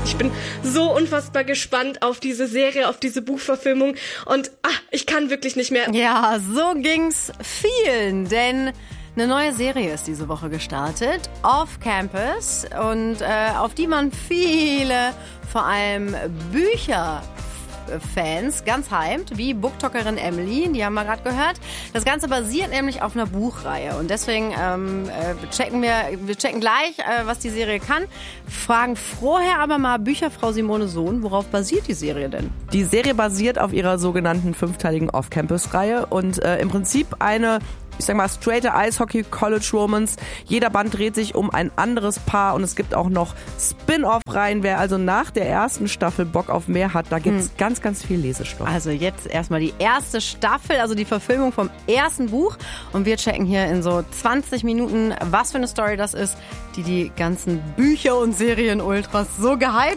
Ich bin so unfassbar gespannt auf diese Serie, auf diese Buchverfilmung und ich kann wirklich nicht mehr. Ja, so ging's vielen, denn eine neue Serie ist diese Woche gestartet, Off Campus, und auf die man viele, vor allem Bücherfans, ganz hyped, wie Booktalkerin Emily, die haben wir gerade gehört. Das Ganze basiert nämlich auf einer Buchreihe und deswegen wir checken gleich, was die Serie kann, fragen vorher aber mal Bücherfrau Simone Sohn, worauf basiert die Serie denn? Die Serie basiert auf ihrer sogenannten 5-teiligen Off-Campus-Reihe und im Prinzip eine, ich sag mal, straighte Eishockey-College-Romance. Jeder Band dreht sich um ein anderes Paar und es gibt auch noch Spin-off-Reihen. Wer also nach der ersten Staffel Bock auf mehr hat, da gibt's ganz, ganz viel Lesestoff. Also jetzt erstmal die erste Staffel, also die Verfilmung vom ersten Buch. Und wir checken hier in so 20 Minuten, was für eine Story das ist, die ganzen Bücher- und Serien-Ultras so gehypt